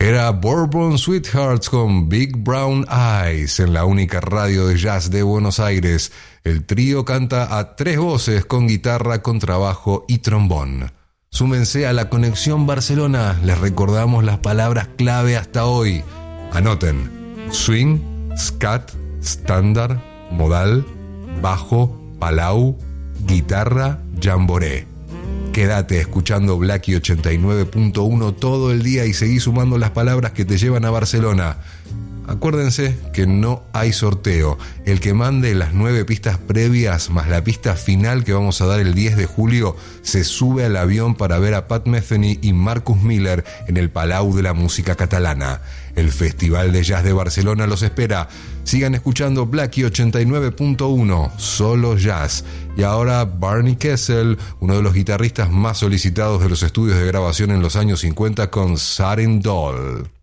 Era Bourbon Sweethearts con Big Brown Eyes en la única radio de jazz de Buenos Aires. El trío canta a 3 voces con guitarra, contrabajo y trombón. Súmense a la Conexión Barcelona. Les recordamos las palabras clave hasta hoy. Anoten: swing, scat, estándar, modal, bajo, palau, guitarra, jamboree. Quédate escuchando Blackie 89.1 todo el día y seguí sumando las palabras que te llevan a Barcelona. Acuérdense que no hay sorteo. El que mande las 9 pistas previas más la pista final que vamos a dar el 10 de julio se sube al avión para ver a Pat Metheny y Marcus Miller en el Palau de la Música Catalana. El Festival de Jazz de Barcelona los espera. Sigan escuchando Blackie 89.1, solo jazz. Y ahora Barney Kessel, uno de los guitarristas más solicitados de los estudios de grabación en los años 50 con Satin Doll.